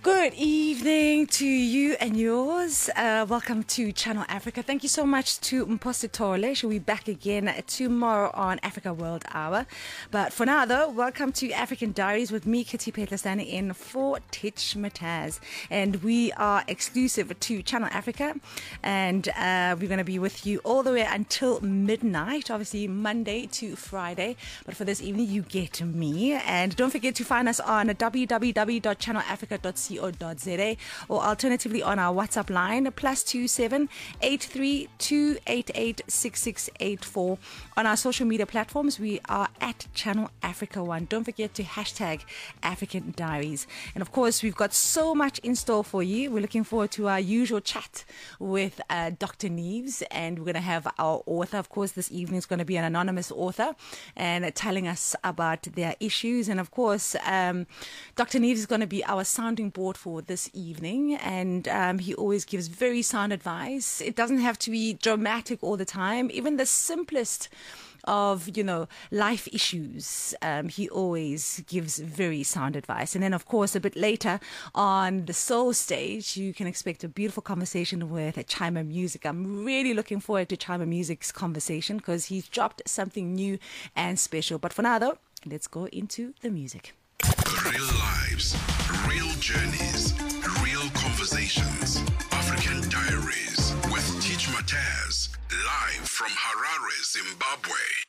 Good evening to you and yours. Welcome to Channel Africa. Thank you so much to Mposi Tole. She'll be back again tomorrow on Africa World Hour. But for now, though, welcome to African Diaries with me, Kitty Petla, standing in for Titch Mataz. And we are exclusive to Channel Africa. And we're going to be with you all the way until midnight, obviously Monday to Friday. But for this evening, you get me. And don't forget to find us on www.channelafrica.co.za or alternatively on our WhatsApp line +27 83 288 6684. On our social media platforms, we are at Channel Africa 1. Don't forget to hashtag African Diaries. And of course, we've got so much in store for you. We're looking forward to our usual chat with Dr. Neves, and we're going to have our author. Of course, this evening is going to be an anonymous author and telling us about their issues. And of course, Dr. Neves is going to be our sounding board for this evening, and he always gives very sound advice. It doesn't have to be dramatic all the time. Even the simplest of, life issues, he always gives very sound advice. And then, of course, a bit later on the soul stage, you can expect a beautiful conversation with Chima Music. I'm really looking forward to Chima Music's conversation because he's dropped something new and special. But for now, though, let's go into the music. Real lives, real journeys, real conversations. African Diaries with Titch Mataz, live from Harare, Zimbabwe.